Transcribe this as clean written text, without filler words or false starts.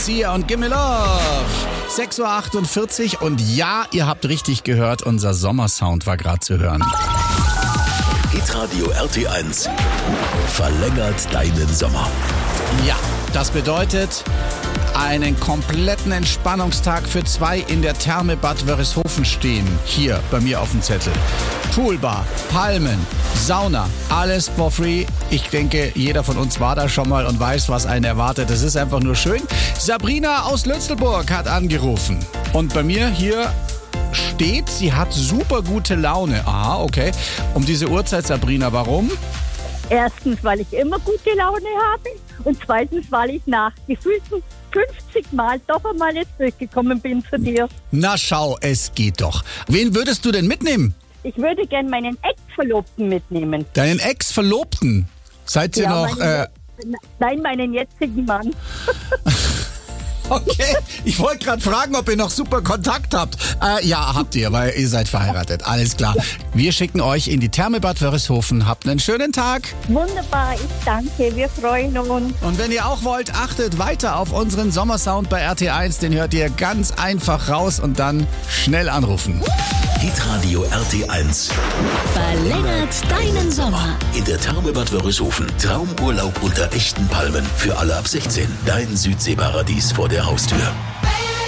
Sia und Gimme Love. 6.48 Uhr und ja, ihr habt richtig gehört, unser Sommersound war gerade zu hören. Hitradio RT1 verlängert deinen Sommer. Ja, das bedeutet einen kompletten Entspannungstag für 2 in der Therme Bad Wörishofen stehen. Hier bei mir auf dem Zettel. Poolbar, Palmen, Sauna, alles for free. Ich denke, jeder von uns war da schon mal und weiß, was einen erwartet. Das ist einfach nur schön. Sabrina aus Lützelburg hat angerufen. Und bei mir hier steht, sie hat super gute Laune. Aha, okay. Um diese Uhrzeit, Sabrina, warum? Erstens, weil ich immer gute Laune habe und zweitens, weil ich nach gefühlten 50 Mal doch einmal jetzt durchgekommen bin zu dir. Na schau, es geht doch. Wen würdest du denn mitnehmen? Ich würde gern meinen Ex-Verlobten mitnehmen. Deinen Ex-Verlobten? Seid ihr noch... Nein, meinen jetzigen Mann. Okay, ich wollte gerade fragen, ob ihr noch super Kontakt habt. Ja, habt ihr, weil ihr seid verheiratet. Alles klar. Wir schicken euch in die Therme Bad Wörishofen. Habt einen schönen Tag. Wunderbar, ich danke. Wir freuen uns. Und wenn ihr auch wollt, achtet weiter auf unseren Sommersound bei RT1. Den hört ihr ganz einfach raus und dann schnell anrufen. Hitradio RT1 Verlängert deinen Sommer. in der Therme Bad Wörishofen. Traumurlaub unter echten Palmen für alle ab 16. Dein Südseeparadies vor der Haustür.